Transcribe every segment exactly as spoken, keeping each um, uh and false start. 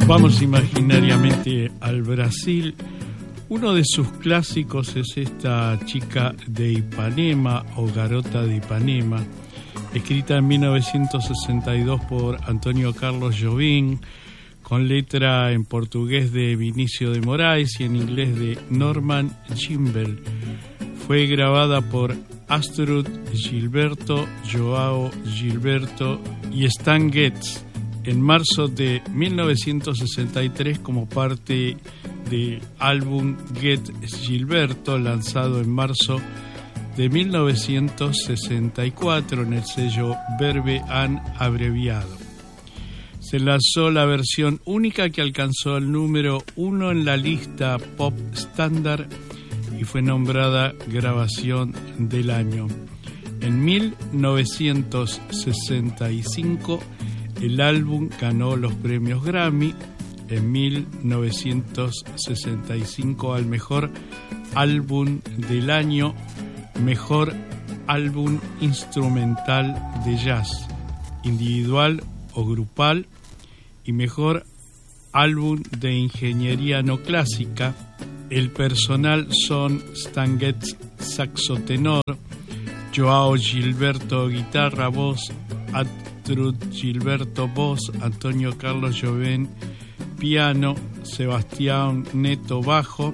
Vamos imaginariamente al Brasil. Uno de sus clásicos es esta chica de Ipanema o Garota de Ipanema, escrita en mil novecientos sesenta y dos por Antonio Carlos Jobim, con letra en portugués de Vinicio de Moraes y en inglés de Norman Gimbel. Fue grabada por Astrud Gilberto, Joao Gilberto y Stan Getz en marzo de mil novecientos sesenta y tres como parte del álbum Get Gilberto, lanzado en marzo de mil novecientos sesenta y cuatro en el sello Verve An abreviado. Se lanzó la versión única que alcanzó el número uno en la lista Pop Standard y fue nombrada Grabación del Año. En mil novecientos sesenta y cinco el álbum ganó los premios Grammy. En mil novecientos sesenta y cinco al mejor álbum del año, mejor álbum instrumental de jazz, individual o grupal, y mejor álbum de ingeniería no clásica. El personal son Stan Getz, saxo tenor, Joao Gilberto, guitarra, voz, Astrud Gilberto, voz, Antonio Carlos Jobim, piano, Sebastián Neto, bajo,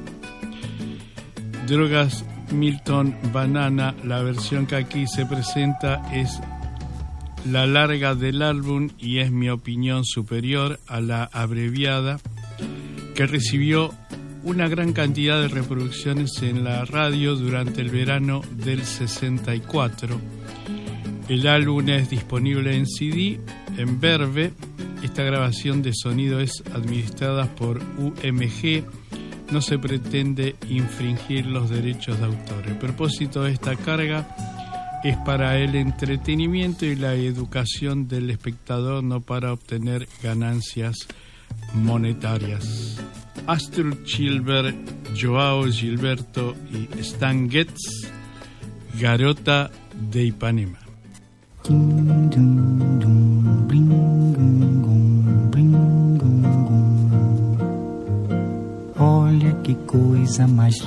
Drogas Milton Banana. La versión que aquí se presenta es la larga del álbum y es mi opinión superior a la abreviada, que recibió una gran cantidad de reproducciones en la radio durante el verano del sesenta y cuatro. El álbum es disponible en C D, en Verve. Esta grabación de sonido es administrada por U M G. No se pretende infringir los derechos de autor. El propósito de esta carga es para el entretenimiento y la educación del espectador, no para obtener ganancias monetarias. Astrud Gilbert, Joao Gilberto y Stan Getz, Garota de Ipanema. Olha que coisa mais